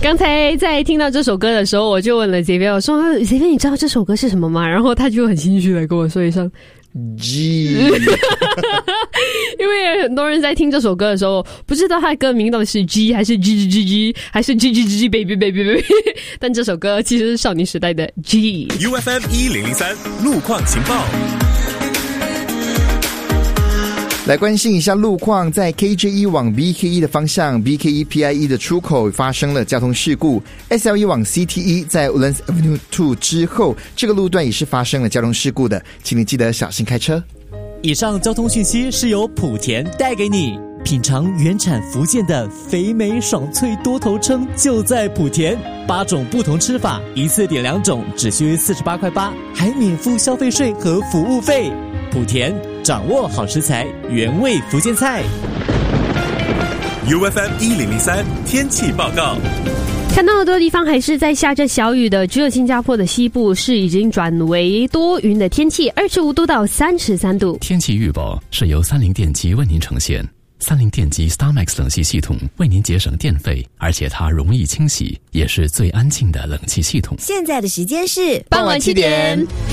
刚才在听到这首歌的时候，我就问了 Xavier， 我说 Xavier 你知道这首歌是什么吗？然后他就很心虚的跟我说一声 G 因为很多人在听这首歌的时候不知道它的歌名到底是 G 还是 G 还是 G baby baby baby 但这首歌其实是少女时代的 G。 UFM 1003路况情报， 来关心一下路况，在 KJ1 往 BK1 的方向 BK1 PIE 的出口发生了交通事故， SL1 往 CT1 在 Woodlands Avenue 2之后，这个路段也是发生了交通事故的，请你记得小心开车。 以上交通讯息是由莆田带给你，品尝原产福建的肥美爽脆多头鲭就在莆田，8种不同吃法，一次点2种只需48.8块，还免付消费税和服务费。莆田掌握好食材，原味福建菜。 UFM 1003天气报告。 看到很多地方还是在下着小雨的，只有新加坡的西部是已经转为多云的天气，25度到33度。 天气预报是由三菱电机为您呈现。三菱电机 StarMax 冷气系统为您节省电费，而且它容易清洗，也是最安静的冷气系统。 现在的时间是傍晚7点。